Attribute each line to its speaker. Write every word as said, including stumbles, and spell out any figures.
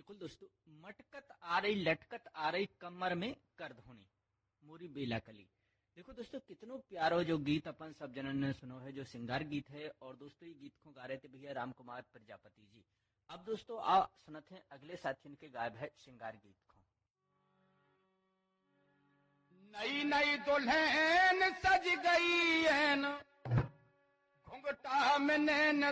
Speaker 1: बिल्कुल दोस्तों, मटकत आ रही लटकत आ रही कमर में कर धोनी मोरी बेला कली। देखो दोस्तों, कितनो प्यारो जो गीत अपन सब जनन ने सुनो है, जो श्रृंगार गीत है। और दोस्तों ये गीत को गा रहे थे भैया राम कुमार प्रजापति जी। अब दोस्तों आ सुनते हैं अगले साथी के गायब है श्रृंगार गीत को।
Speaker 2: नई नई दुल्हन सज गई है न घुंघटा में नैन